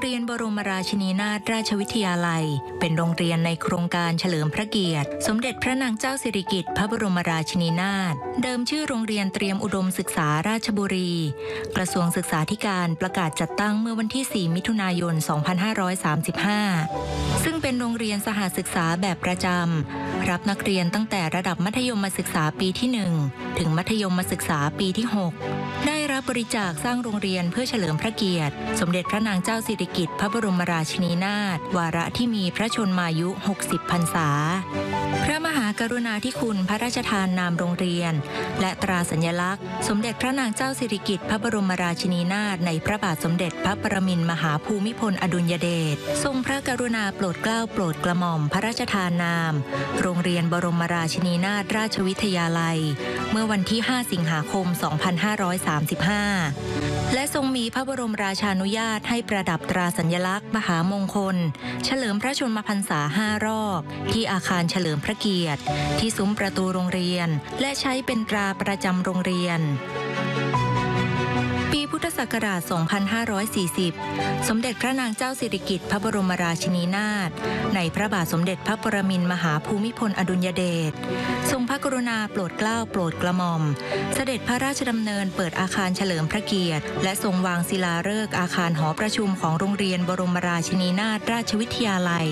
เรียนบรมราชินีนาถราชวิทยาลัยเป็นโรงเรียนในโครงการเฉลิมพระเกียรติสมเด็จพระนางเจ้าสิริกิติ์พระบรมราชินีนาถเดิมชื่อโรงเรียนเตรียมอุดมศึกษาราชบุรีกระทรวงศึกษาธิการประกาศจัดตั้งเมื่อวันที่ 4 มิถุนายน 2535 ซึ่งเป็นโรงเรียนสหศึกษาแบบประจำรับนักเรียนตั้งแต่ระดับมัธยมศึกษาปีที่ 1 ถึงมัธยมศึกษาปีที่ 6 ได้รับบริจาคสร้างโรงเรียนเพื่อเฉลิมพระเกียรติสมเด็จพระนางเจ้าสิริกิติ์พระบรมราชินีนาถวาระที่มีพระชนมายุ 60 พรรษาพระมหากรุณาธิคุณพระราชทานนามโรงเรียนและตราสัญลักษณ์สมเด็จพระนางเจ้าสิริกิติ์พระบรมราชินีนาถในพระบาทสมเด็จพระปรมินทรมหาภูมิพลอดุลยเดชทรงพระกรุณาโปรดเกล้าโปรดกระหม่อมพระราชทานนามโรงเรียนบรมราชินีนาถราชวิทยาลัยเมื่อวันที่ 5 สิงหาคม 2535 และทรงมีพระบรมราชานุญาตให้ประดับตราสัญลักษณ์มหามงคลเฉลิมพระชนมพรรษา 5 รอบที่อาคารเฉลิมพระเกียรติที่ซุ้มประตูโรงเรียนและใช้เป็นตราประจำโรงเรียนปีพุทธศักราช 2540 สมเด็จพระนางเจ้าสิริกิติ์พระบรมราชินีนาถในพระบาทสมเด็จพระปรมินทรมหาภูมิพลอดุลยเดชทรงพระกรุณาโปรดเกล้าโปรดกระหม่อมเสด็จพระราชดำเนินเปิดอาคารเฉลิมพระเกียรติและทรงวางศิลาฤกษ์อาคารหอประชุมของโรงเรียนบรมราชินีนาถราชวิทยาลัย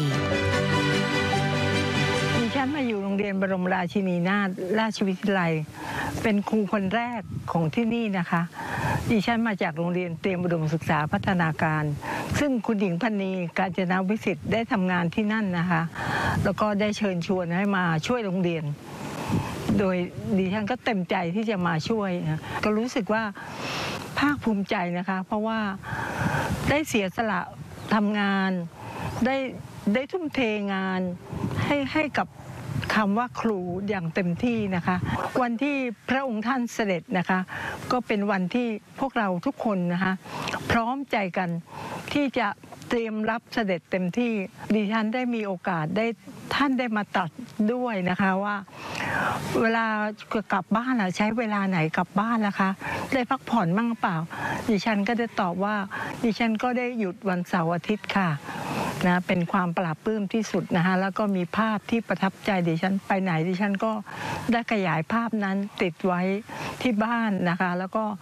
ฉันมาอยู่โรงเรียนบรมราชินีนาถราชวิทยาลัยเป็นครูคนแรกของที่นี่นะคะดิฉันมาจากโรงเรียนเตรียมอุดมศึกษาพัฒนาการซึ่งคุณหญิงพันนีกาญจนาวิสิทธิ์ได้ทำงานที่นั่นนะคะแล้วก็ได้เชิญชวนให้มาช่วยโรงเรียนโดยดิฉันก็เต็มใจที่จะมาช่วยนะก็รู้สึกว่าภาคภูมิใจนะคะเพราะว่าได้เสียสละทำงานได้ทุ่มเทงานให้กับคำว่าครูอย่างเต็มที่นะคะวันที่พระองค์ท่านเสด็จนะคะก็เป็นวันที่พวกเราทุกคนนะคะพร้อมใจกันที่จะเตรียมรับเสด็จเต็มที่ดิฉันได้มีโอกาสได้ท่านได้มาตรัสด้วยนะคะว่าเวลากลับบ้านใช้เวลาไหนกลับบ้านล่ะคะได้พักผ่อนบ้างเปล่าดิฉันก็ได้ตอบว่าดิฉันก็ได้หยุดวันเสาร์อาทิตย์ค่ะนะเป็นความปลาบปลื้มที่สุดนะคะแล้วก็มีภาพที่ประทับใจดิฉันไปไหนดิฉันก็ได้ขยายภาพนั้นติดไว้ที่บ้านนะคะแล้วก็